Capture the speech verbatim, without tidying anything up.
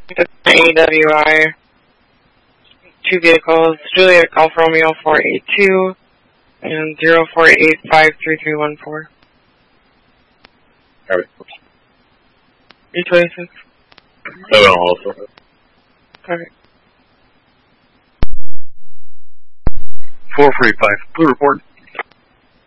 A W I, two vehicles, Juliet Golf Romeo four eight two and zero four eight five three three one four. Alright. E twenty-six. seven also. Alright. four four eight five, blue report.